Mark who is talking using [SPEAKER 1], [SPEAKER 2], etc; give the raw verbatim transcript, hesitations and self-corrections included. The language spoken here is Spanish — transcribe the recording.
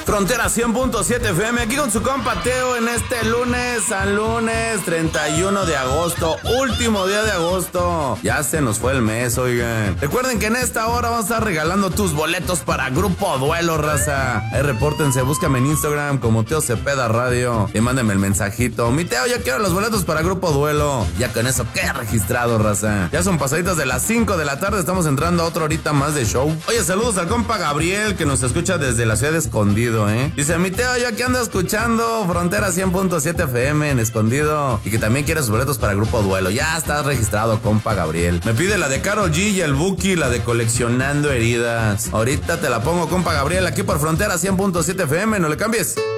[SPEAKER 1] Frontera cien punto siete F M, aquí con su compa Teo en este lunes, San Lunes, treinta y uno de agosto, último día de agosto. Ya se nos fue el mes, oigan. Recuerden que en esta hora vamos a estar regalando tus boletos para Grupo Duelo, raza. Ahí repórtense, búscame en Instagram como Teo Cepeda Radio y mándenme el mensajito. Mi Teo, ya quiero los boletos para Grupo Duelo. Ya con eso queda registrado, raza. Ya son pasaditas de las cinco de la tarde, estamos entrando a otra horita más de show. Oye, saludos al compa Gabriel que nos escucha desde la ciudad de Escondido. ¿Eh? Dice, mi Teo, yo aquí ando escuchando Frontera cien punto siete F M en Escondido y que también quiere sus boletos para Grupo Duelo. Ya estás registrado, compa Gabriel. Me pide la de Karol G y el Buki, la de Coleccionando Heridas. Ahorita te la pongo, compa Gabriel, aquí por Frontera cien punto siete F M, no le cambies.